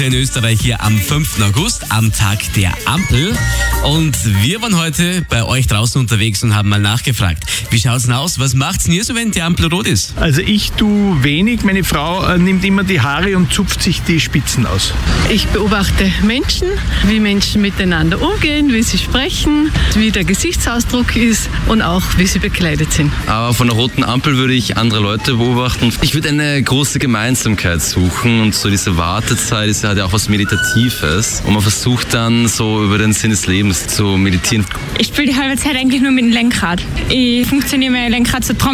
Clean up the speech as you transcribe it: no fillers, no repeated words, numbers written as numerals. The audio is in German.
In Österreich hier am 5. August, am Tag der Ampel. Und wir waren heute bei euch draußen unterwegs und haben mal nachgefragt. Wie schaut's denn aus? Was macht's denn ihr so, wenn die Ampel rot ist? Also ich tue wenig. Meine Frau nimmt immer die Haare und zupft sich die Spitzen aus. Ich beobachte Menschen, wie Menschen miteinander umgehen, wie sie sprechen, wie der Gesichtsausdruck ist und auch wie sie bekleidet sind. Aber von der roten Ampel würde ich andere Leute beobachten. Ich würde eine große Gemeinsamkeit suchen und so diese Wartezeit hat ja auch was Meditatives und man versucht dann so über den Sinn des Lebens zu meditieren. Ich spiele die halbe Zeit eigentlich nur mit dem Lenkrad. Ich funktioniere mein Lenkrad so